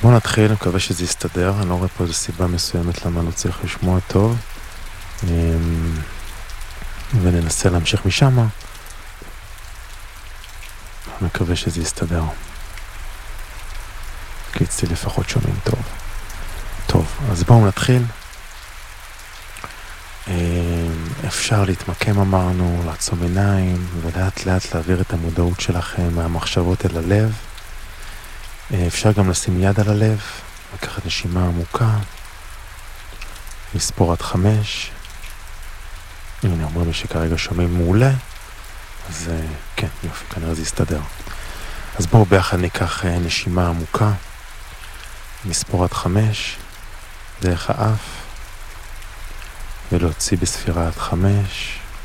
בואו נתחיל, אני מקווה שזה יסתדר, אני לא רואה פה איזו סיבה מסוימת למה לא צריך לשמוע טוב. וננסה להמשיך משם. אני מקווה שזה יסתדר. כי אצלי לפחות שומעים טוב. טוב, אז בואו נתחיל. אפשר להתמקם אמרנו, לעצום עיניים ולאט לאט להעביר את המודעות שלכם מהמחשבות אל הלב. אפשר גם לשים יד על הלב, לקחת נשימה עמוקה, לספור עד 5. הנה אומרים לי שכרגע שומעים מעולה, אז כן, יופי, כנראה זה יסתדר. אז בואו ביחד ניקח נשימה עמוקה, נספור עד 5, דרך האף, ולהוציא בספירה עד 5,